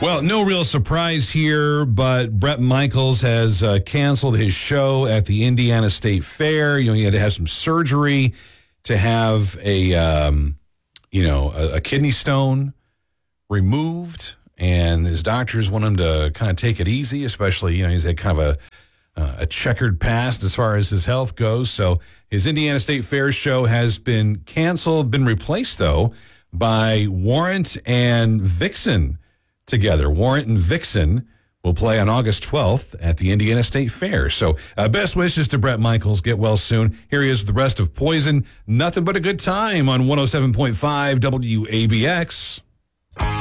Well, no real surprise here, but Bret Michaels has canceled his show at the Indiana State Fair. He had to have some surgery to have a kidney stone removed, and his doctors want him to kind of take it easy, especially, he's had kind of a checkered past as far as his health goes. So his Indiana State Fair show has been canceled, been replaced, though, by Warrant and Vixen together. Warrant and Vixen will play on August 12th at the Indiana State Fair. So best wishes to Bret Michaels. Get well soon. Here he is with the rest of Poison. Nothing but a good time on 107.5 WABX.